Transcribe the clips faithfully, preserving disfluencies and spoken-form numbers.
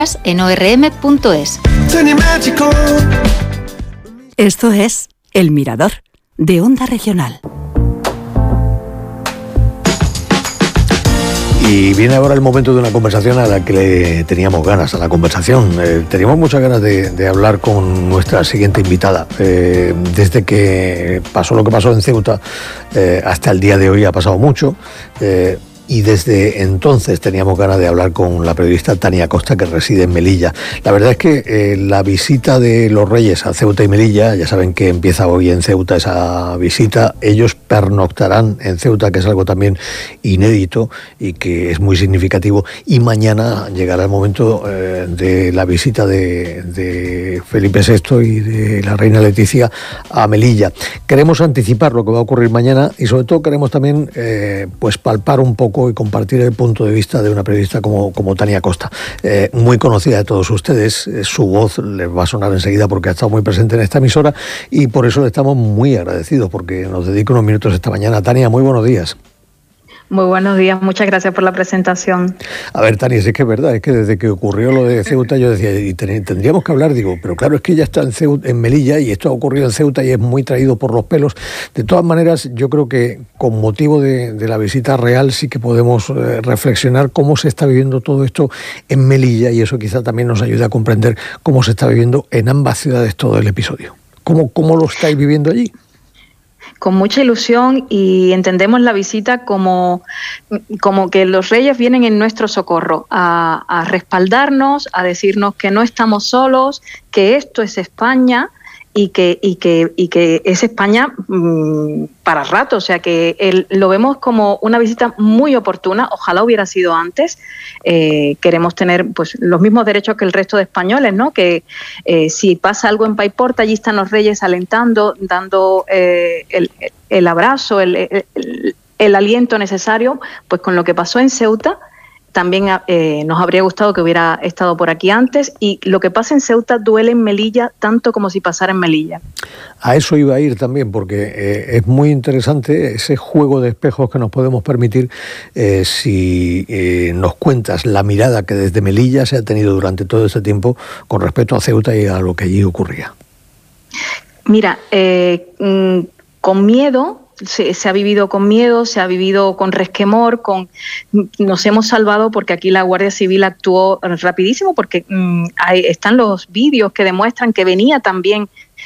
en o erre eme punto es. Esto es El Mirador, de Onda Regional. Y viene ahora el momento de una conversación a la que le teníamos ganas, a la conversación. Eh, teníamos muchas ganas de, de hablar con nuestra siguiente invitada. Eh, desde que pasó lo que pasó en Ceuta eh, hasta el día de hoy ha pasado mucho. Eh, Y desde entonces teníamos ganas de hablar con la periodista Tania Costa, que reside en Melilla. La verdad es que eh, la visita de los Reyes a Ceuta y Melilla, ya saben que empieza hoy en Ceuta esa visita, ellos pernoctarán en Ceuta, que es algo también inédito y que es muy significativo, y mañana llegará el momento eh, de la visita de, de Felipe sexto y de la reina Leticia a Melilla. Queremos anticipar lo que va a ocurrir mañana y sobre todo queremos también eh, pues palpar un poco y compartir el punto de vista de una periodista como, como Tania Costa, eh, muy conocida de todos ustedes. Eh, su voz les va a sonar enseguida porque ha estado muy presente en esta emisora y por eso le estamos muy agradecidos porque nos dedica unos minutos esta mañana. Tania, muy buenos días. Muy buenos días, muchas gracias por la presentación. A ver, Tania, es que es verdad, es que desde que ocurrió lo de Ceuta yo decía, y tendríamos que hablar, digo, pero claro, es que ella está en, Ceuta, en Melilla y esto ha ocurrido en Ceuta y es muy traído por los pelos. De todas maneras, yo creo que con motivo de, de la visita real sí que podemos eh, reflexionar cómo se está viviendo todo esto en Melilla y eso quizá también nos ayude a comprender cómo se está viviendo en ambas ciudades todo el episodio. ¿Cómo, cómo lo estáis viviendo allí? Con mucha ilusión y entendemos la visita como, como que los Reyes vienen en nuestro socorro, a, a respaldarnos, a decirnos que no estamos solos, que esto es España y que, y que, y que es España mmm, para rato. O sea que el, lo vemos como una visita muy oportuna, ojalá hubiera sido antes. Eh, queremos tener pues los mismos derechos que el resto de españoles, ¿no? Que eh, si pasa algo en Paiporta, allí están los Reyes alentando, dando eh, el, el abrazo, el, el, el aliento necesario. Pues con lo que pasó en Ceuta, también eh, nos habría gustado que hubiera estado por aquí antes, y lo que pasa en Ceuta duele en Melilla tanto como si pasara en Melilla. A eso iba a ir también, porque eh, es muy interesante ese juego de espejos que nos podemos permitir eh, si eh, nos cuentas la mirada que desde Melilla se ha tenido durante todo este tiempo con respecto a Ceuta y a lo que allí ocurría. Mira, eh, mm, con miedo. Se, se ha vivido con miedo, se ha vivido con resquemor, con nos hemos salvado porque aquí la Guardia Civil actuó rapidísimo porque mmm, hay, están los vídeos que demuestran que venía también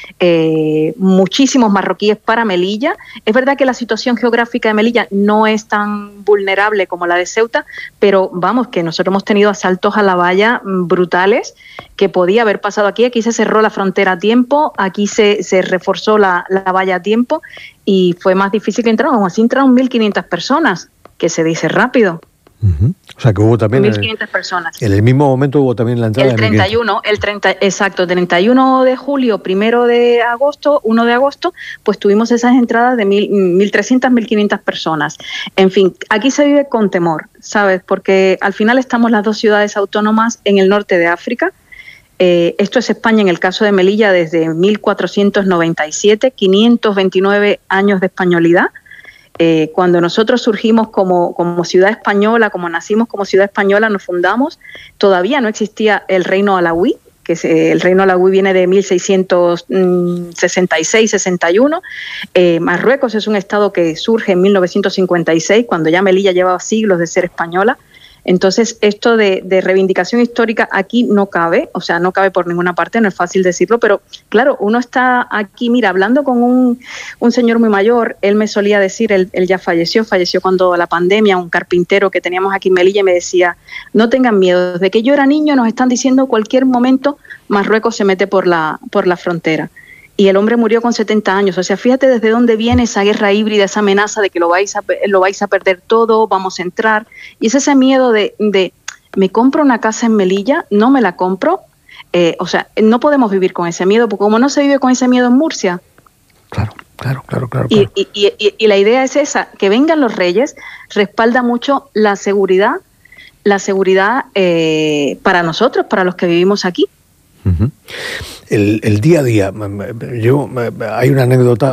eh, muchísimos marroquíes para Melilla. Es verdad que la situación geográfica de Melilla no es tan vulnerable como la de Ceuta, pero vamos, que nosotros hemos tenido asaltos a la valla brutales que podía haber pasado aquí. Aquí se cerró la frontera a tiempo, aquí se, se reforzó la, la valla a tiempo y fue más difícil que entrar. Aún así entraron mil quinientas personas, que se dice rápido. Uh-huh. O sea que hubo también mil quinientas personas. En el mismo momento hubo también la entrada el treinta y uno, el treinta, exacto, treinta y uno de julio, primero de agosto, uno de agosto, pues tuvimos esas entradas de mil trescientas, mil quinientas personas. En fin, aquí se vive con temor, ¿sabes? Porque al final estamos las dos ciudades autónomas en el norte de África. Eh, esto es España en el caso de Melilla desde mil cuatrocientos noventa y siete, quinientos veintinueve años de españolidad. Eh, cuando nosotros surgimos como, como ciudad española, como nacimos como ciudad española, nos fundamos, todavía no existía el reino alauí, que se, el reino alauí viene de mil seiscientos sesenta y seis sesenta y uno. Eh, Marruecos es un estado que surge en mil novecientos cincuenta y seis, cuando ya Melilla llevaba siglos de ser española. Entonces, esto de, de reivindicación histórica aquí no cabe, o sea, no cabe por ninguna parte, no es fácil decirlo, pero claro, uno está aquí, mira, hablando con un, un señor muy mayor, él me solía decir, él, él ya falleció, falleció cuando la pandemia, un carpintero que teníamos aquí en Melilla, me decía, no tengan miedo, desde que yo era niño nos están diciendo cualquier momento Marruecos se mete por la, por la frontera. Y el hombre murió con setenta años. O sea, fíjate desde dónde viene esa guerra híbrida, esa amenaza de que lo vais a, lo vais a perder todo, vamos a entrar. Y es ese miedo de, de me compro una casa en Melilla, no me la compro. Eh, o sea, no podemos vivir con ese miedo, porque como no se vive con ese miedo en Murcia. Claro, claro, claro, claro. Y, y, y, y la idea es esa, que vengan los Reyes, respalda mucho la seguridad, la seguridad eh, para nosotros, para los que vivimos aquí. Uh-huh. El, el día a día, yo hay una anécdota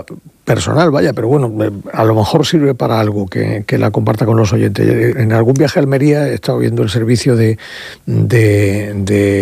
personal, vaya, pero bueno, a lo mejor sirve para algo que, que la comparta con los oyentes. En algún viaje a Almería he estado viendo el servicio de, de, de